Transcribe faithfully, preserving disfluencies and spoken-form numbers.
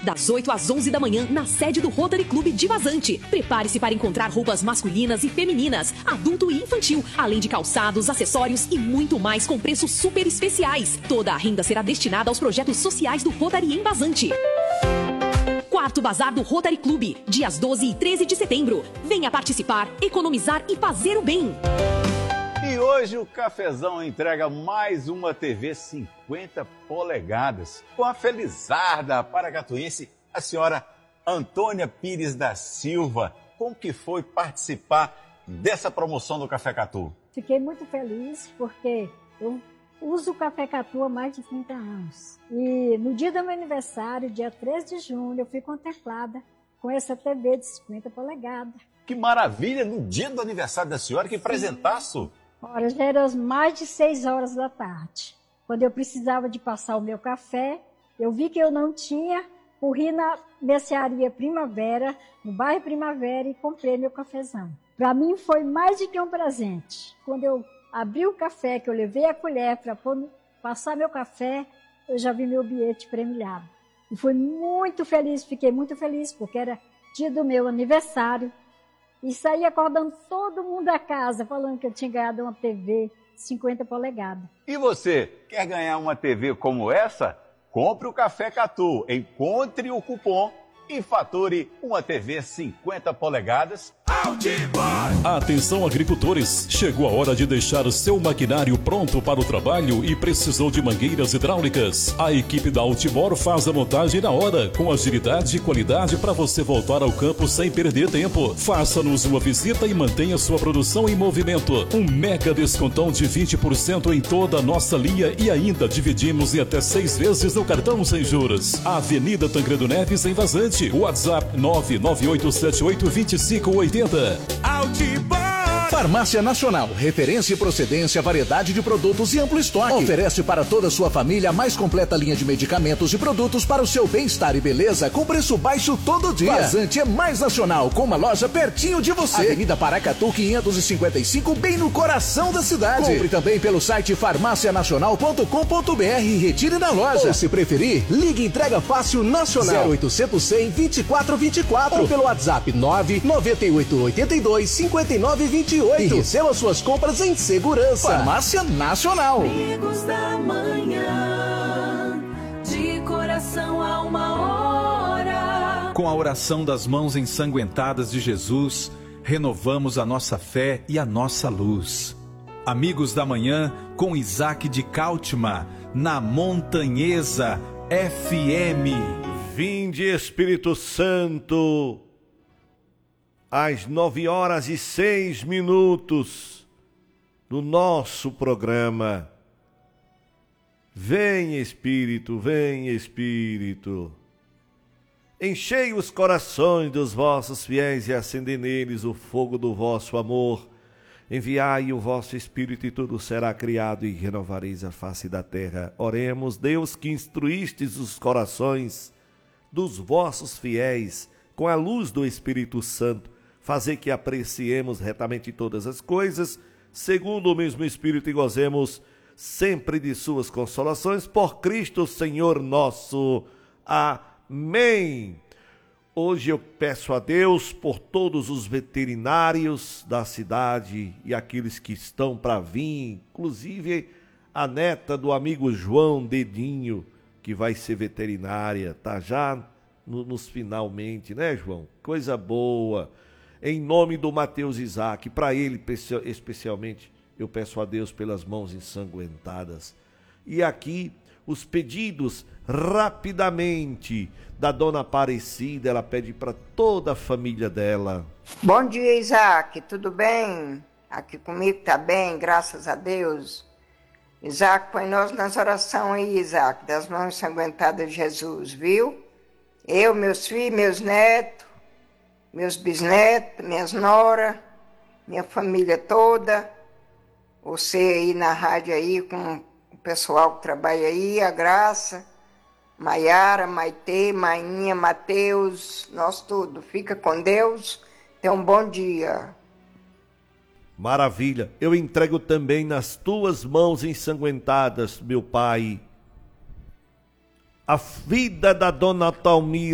das oito às onze da manhã, na sede do Rotary Clube de Vazante. Prepare-se para encontrar roupas masculinas e femininas, adulto e infantil, além de calçados, acessórios e muito mais com preços super especiais. Toda a renda será destinada aos projetos sociais do Rotary em Vazante. Quarto Bazar do Rotary Clube, dias doze e treze de setembro. Venha participar, economizar e fazer o bem. E hoje o Cafezão entrega mais uma T V cinquenta polegadas com a felizarda paracatuense, a senhora Antônia Pires da Silva. Como que foi participar dessa promoção do Café Catu? Fiquei muito feliz porque eu uso o Café Catu há mais de trinta anos. E no dia do meu aniversário, dia treze de junho, eu fui contemplada com essa T V de cinquenta polegadas. Que maravilha! No dia do aniversário da senhora, que presentaço! Ora, já eram mais de seis horas da tarde. Quando eu precisava de passar o meu café, eu vi que eu não tinha, corri na mercearia Primavera, no bairro Primavera, e comprei meu cafezão. Para mim foi mais do que um presente. Quando eu abri o café, que eu levei a colher para passar meu café, eu já vi meu bilhete premiado. E fui muito feliz, fiquei muito feliz, porque era dia do meu aniversário. E saí acordando todo mundo da casa, falando que eu tinha ganhado uma T V cinquenta polegadas. E você, quer ganhar uma T V como essa? Compre o Café Catu, encontre o cupom e fature uma T V cinquenta polegadas. Atenção, agricultores, chegou a hora de deixar o seu maquinário pronto para o trabalho e precisou de mangueiras hidráulicas. A equipe da Ultimor faz a montagem na hora, com agilidade e qualidade para você voltar ao campo sem perder tempo. Faça-nos uma visita e mantenha sua produção em movimento. Um mega descontão de vinte por cento em toda a nossa linha e ainda dividimos em até seis vezes no cartão sem juros. Avenida Tancredo Neves, em Vazante. WhatsApp nove nove oito sete oito dois cinco oito zero. Farmácia Nacional, referência e procedência, variedade de produtos e amplo estoque. Oferece para toda a sua família a mais completa linha de medicamentos e produtos para o seu bem-estar e beleza com preço baixo todo dia. Vazante é mais nacional, com uma loja pertinho de você. Avenida Paracatu quinhentos e cinquenta e cinco, bem no coração da cidade. Compre também pelo site farmácia nacional ponto com ponto br e retire na loja. Ou, se preferir, ligue entrega fácil nacional zero oitocentos, cem, vinte e quatro vinte e quatro ou pelo WhatsApp nove nove oito oito dois, cinco nove dois oito. E receba suas compras em segurança. Farmácia Nacional. Amigos da manhã, de coração a uma hora. Com a oração das mãos ensanguentadas de Jesus, renovamos a nossa fé e a nossa luz. Amigos da manhã, com Isaac de Cáltima, na Montanhesa F M. Vinde, Espírito Santo, às nove horas e seis minutos do nosso programa. Vem, Espírito, vem, Espírito. Enchei os corações dos vossos fiéis e acendei neles o fogo do vosso amor. Enviai o vosso Espírito e tudo será criado e renovareis a face da terra. Oremos, Deus, que instruístes os corações dos vossos fiéis com a luz do Espírito Santo, fazer que apreciemos retamente todas as coisas, segundo o mesmo Espírito, e gozemos sempre de suas consolações, por Cristo Senhor nosso. Amém. Hoje eu peço a Deus por todos os veterinários da cidade e aqueles que estão para vir, inclusive a neta do amigo João Dedinho, que vai ser veterinária, tá já no, nos finalmente, né, João? Coisa boa. Em nome do Mateus Isaac, para ele especialmente, eu peço a Deus pelas mãos ensanguentadas. E aqui os pedidos rapidamente da dona Aparecida, ela pede para toda a família dela. Bom dia, Isaac, tudo bem? Aqui comigo tá bem, graças a Deus. Isaac, põe nós nas orações aí, Isaac, das mãos ensanguentadas de Jesus, viu? Eu, meus filhos, meus netos, meus bisnetos, minhas noras, minha família toda, você aí na rádio aí, com o pessoal que trabalha aí, a Graça, Maiara, Maitê, Mainha, Mateus, nós tudo. Fica com Deus, tenha um bom dia. Maravilha, eu entrego também nas tuas mãos ensanguentadas, meu Pai, a vida da dona Talmira,